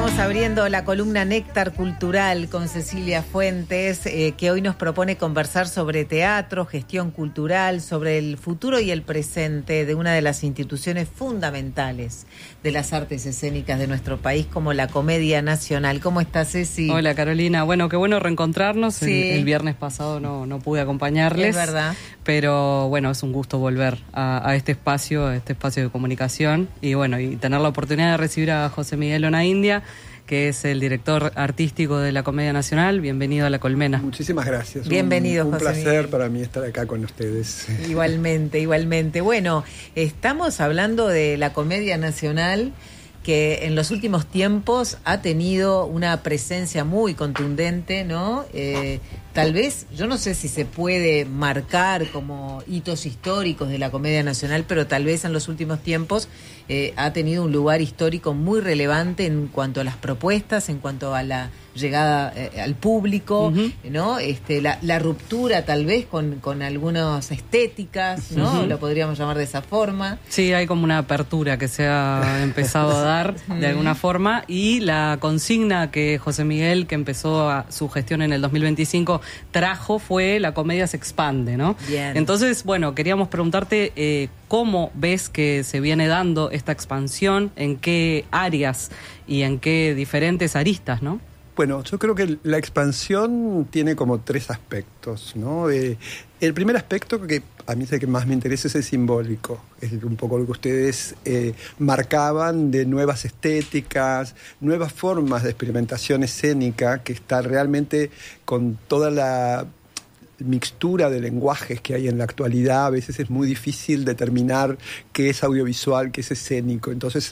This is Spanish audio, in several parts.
Estamos abriendo la columna Néctar Cultural con Cecilia Fuentes, que hoy nos propone conversar sobre teatro, gestión cultural, sobre el futuro y el presente de una de las instituciones fundamentales de las artes escénicas de nuestro país, como la Comedia Nacional. ¿Cómo estás, Ceci? Hola, Carolina. Bueno, qué bueno reencontrarnos. Sí. El viernes pasado no pude acompañarles. Es verdad. Pero bueno, es un gusto volver a este espacio de comunicación y bueno, y tener la oportunidad de recibir a José Miguel Onaindia, que es el director artístico de la Comedia Nacional. Bienvenido a La Colmena. Muchísimas gracias. Bienvenido, un José placer Miguel. para mí estar acá con ustedes. Igualmente. Bueno, estamos hablando de la Comedia Nacional, que en los últimos tiempos ha tenido una presencia muy contundente, ¿no? Tal vez, yo no sé si se puede marcar como hitos históricos de la Comedia Nacional, pero tal vez en los últimos tiempos ha tenido un lugar histórico muy relevante en cuanto a las propuestas, en cuanto a la llegada al público, ¿no? La ruptura tal vez con algunas estéticas, ¿no? Lo podríamos llamar de esa forma. Sí, hay como una apertura que se ha empezado a dar de alguna forma, y la consigna que José Miguel, que empezó su gestión en el 2025, trajo fue la comedia se expande, ¿no? Bien. Entonces, bueno, queríamos preguntarte cómo ves que se viene dando esta expansión, en qué áreas y en qué diferentes aristas, ¿no? Bueno, yo creo que la expansión tiene como tres aspectos, ¿no? El primer aspecto, que a mí es el que más me interesa, es el simbólico. Es un poco lo que ustedes marcaban de nuevas estéticas, nuevas formas de experimentación escénica, que está realmente con toda la mixtura de lenguajes que hay en la actualidad. A veces es muy difícil determinar qué es audiovisual, qué es escénico. Entonces,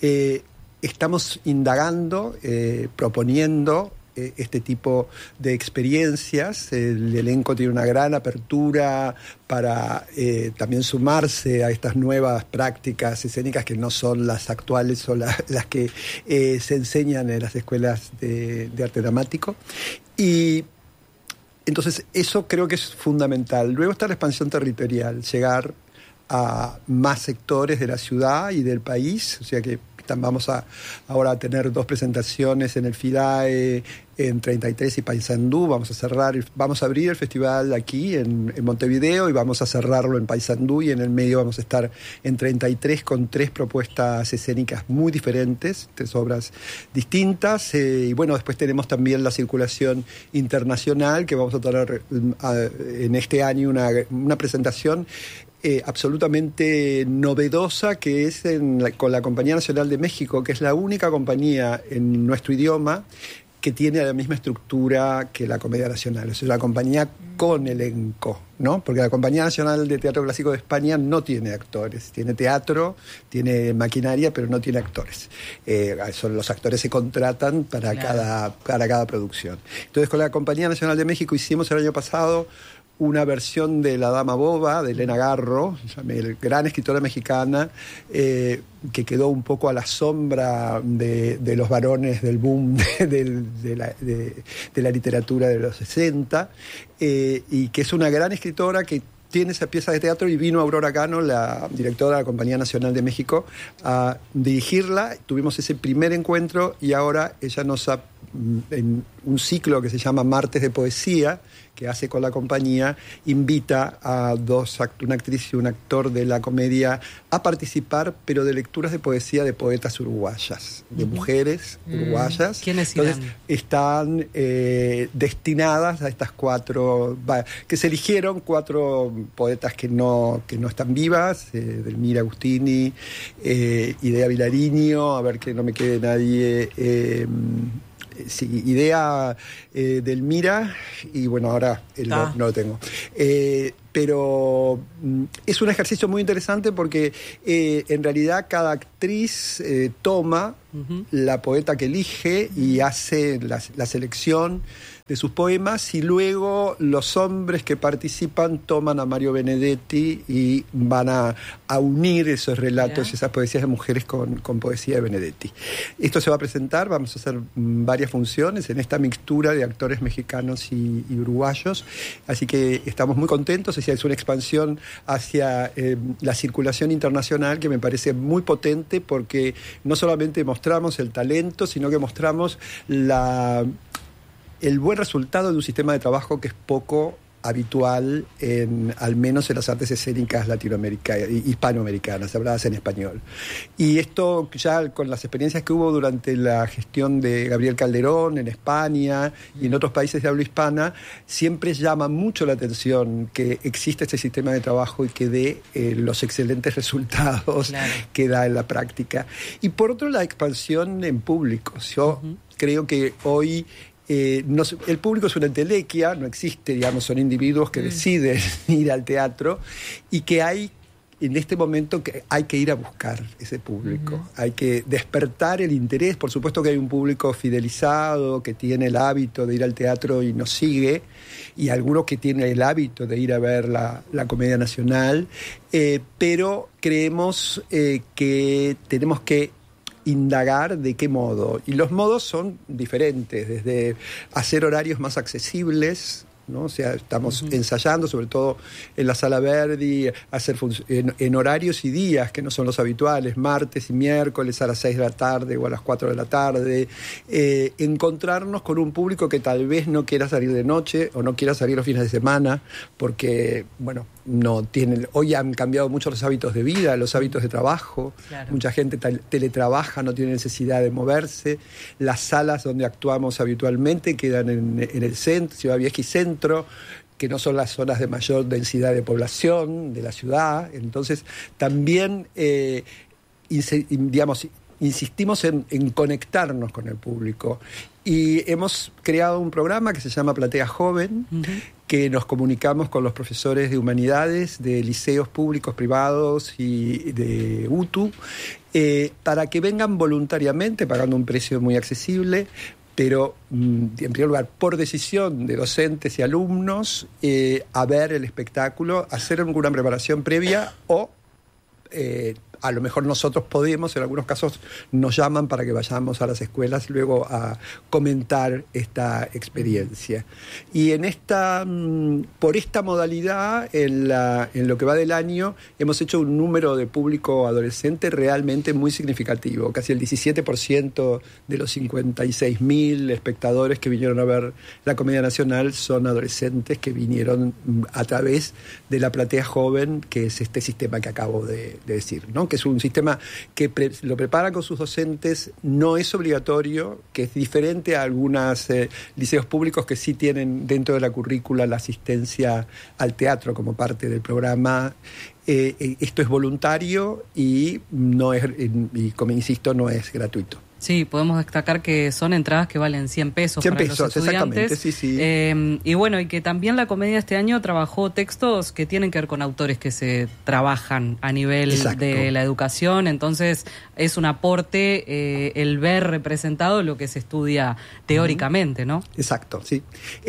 estamos indagando, proponiendo este tipo de experiencias. El elenco tiene una gran apertura para también sumarse a estas nuevas prácticas escénicas que no son las actuales o las que se enseñan en las escuelas de arte dramático. Y entonces eso creo que es fundamental. Luego está la expansión territorial, llegar a más sectores de la ciudad y del país, o sea que vamos ahora a tener 2 presentaciones en el FIDAE, en 33 y Paysandú. Vamos a abrir el festival aquí en Montevideo y vamos a cerrarlo en Paysandú, y en el medio vamos a estar en 33 con 3 propuestas escénicas muy diferentes, 3 obras distintas. Y bueno, después tenemos también la circulación internacional, que vamos a tener en este año una presentación absolutamente novedosa, que es con la Compañía Nacional de México, que es la única compañía en nuestro idioma que tiene la misma estructura que la Comedia Nacional. Es una compañía con elenco, ¿no? Porque la Compañía Nacional de Teatro Clásico de España no tiene actores. Tiene teatro, tiene maquinaria, pero no tiene actores. Los actores se contratan para cada producción. Entonces, con la Compañía Nacional de México hicimos el año pasado una versión de La Dama Boba, de Elena Garro, gran escritora mexicana, que quedó un poco a la sombra de los varones del boom de la literatura de los 60, y que es una gran escritora que tiene esa pieza de teatro, y vino Aurora Cano, la directora de la Compañía Nacional de México, a dirigirla. Tuvimos ese primer encuentro y ahora ella en un ciclo que se llama Martes de Poesía, que hace con la compañía, invita a una actriz y un actor de la comedia a participar, pero de lecturas de poesía de poetas uruguayas, de mujeres uruguayas. ¿Quiénes irán? Entonces, están destinadas a estas 4, que se eligieron 4 poetas que no están vivas, Delmira Agustini, Idea Vilariño, a ver que no me quede nadie, sí, Idea Delmira, y bueno, ahora no lo tengo. Pero es un ejercicio muy interesante porque en realidad cada actriz toma la poeta que elige y hace la selección de sus poemas, y luego los hombres que participan toman a Mario Benedetti y van a unir esos relatos y esas poesías de mujeres con poesía de Benedetti. Esto se va a presentar, vamos a hacer varias funciones en esta mixtura de actores mexicanos y uruguayos, así que estamos muy contentos. Es una expansión hacia la circulación internacional que me parece muy potente, porque no solamente mostramos el talento, sino que mostramos el buen resultado de un sistema de trabajo que es poco habitual, al menos en las artes escénicas hispanoamericanas, habladas en español. Y esto ya con las experiencias que hubo durante la gestión de Gabriel Calderón en España y en otros países de habla hispana, siempre llama mucho la atención que existe este sistema de trabajo y que dé los excelentes resultados que da en la práctica. Y por otro, la expansión en público. Yo creo que hoy el público es una entelequia, no existe, digamos, son individuos que deciden ir al teatro, y que en este momento hay que ir a buscar ese público, hay que despertar el interés. Por supuesto que hay un público fidelizado que tiene el hábito de ir al teatro y nos sigue, y algunos que tienen el hábito de ir a ver la Comedia Nacional, pero creemos que tenemos que indagar de qué modo, y los modos son diferentes, desde hacer horarios más accesibles, ¿no? O sea, estamos ensayando, sobre todo en la Sala Verdi, hacer en horarios y días que no son los habituales, martes y miércoles a las 6 de la tarde o a las 4 de la tarde, encontrarnos con un público que tal vez no quiera salir de noche o no quiera salir los fines de semana, porque, bueno, hoy han cambiado mucho los hábitos de vida, los hábitos de trabajo. Claro. Mucha gente teletrabaja, no tiene necesidad de moverse. Las salas donde actuamos habitualmente quedan en el centro, Ciudad Vieja y Centro, que no son las zonas de mayor densidad de población de la ciudad. Entonces, también, insistimos en conectarnos con el público. Y hemos creado un programa que se llama Platea Joven, que nos comunicamos con los profesores de humanidades, de liceos públicos, privados y de UTU, para que vengan voluntariamente, pagando un precio muy accesible, pero en primer lugar, por decisión de docentes y alumnos, a ver el espectáculo, hacer alguna preparación previa o a lo mejor nosotros podemos, en algunos casos nos llaman para que vayamos a las escuelas luego a comentar esta experiencia. Y por esta modalidad, en lo que va del año, hemos hecho un número de público adolescente realmente muy significativo. Casi el 17% de los 56.000 espectadores que vinieron a ver la Comedia Nacional son adolescentes que vinieron a través de la Platea Joven, que es este sistema que acabo de decir, ¿no? Que es un sistema que lo preparan con sus docentes, no es obligatorio, que es diferente a algunos liceos públicos que sí tienen dentro de la currícula la asistencia al teatro como parte del programa. Esto es voluntario y como insisto, no es gratuito. Sí, podemos destacar que son entradas que valen 100 pesos para los estudiantes. Sí. Y bueno, y que también la Comedia este año trabajó textos que tienen que ver con autores que se trabajan a nivel de la educación. Entonces, es un aporte el ver representado lo que se estudia teóricamente, ¿no? Exacto, sí.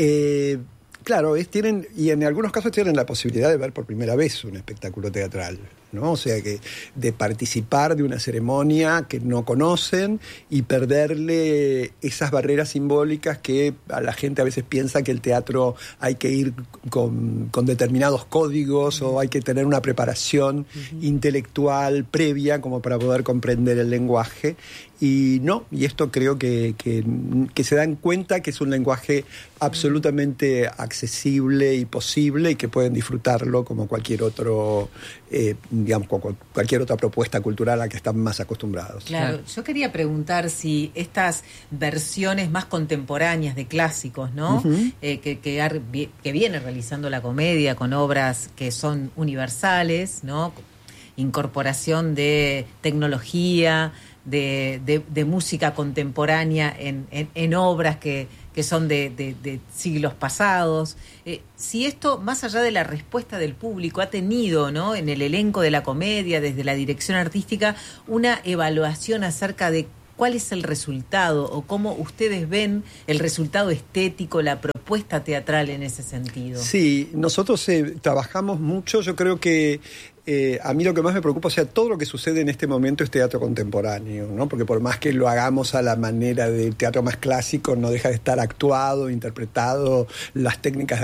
Claro, y en algunos casos tienen la posibilidad de ver por primera vez un espectáculo teatral, ¿no? O sea, que de participar de una ceremonia que no conocen y perderle esas barreras simbólicas que a la gente a veces piensa que el teatro hay que ir con determinados códigos o hay que tener una preparación intelectual previa como para poder comprender el lenguaje. Y esto creo que se dan cuenta que es un lenguaje absolutamente accesible y posible y que pueden disfrutarlo como cualquier otro, cualquier otra propuesta cultural a la que están más acostumbrados. Claro, yo quería preguntar si estas versiones más contemporáneas de clásicos, ¿no? Que viene realizando la Comedia con obras que son universales, ¿no? Incorporación de tecnología, de música contemporánea en obras que son de siglos pasados. Si esto, más allá de la respuesta del público, ha tenido, ¿no?, en el elenco de la Comedia, desde la dirección artística, una evaluación acerca de cuál es el resultado o cómo ustedes ven el resultado estético, la propuesta propuesta teatral en ese sentido. Sí, nosotros trabajamos mucho, yo creo que a mí lo que más me preocupa, o sea, todo lo que sucede en este momento es teatro contemporáneo, ¿no? Porque por más que lo hagamos a la manera del teatro más clásico, no deja de estar actuado, interpretado, las técnicas de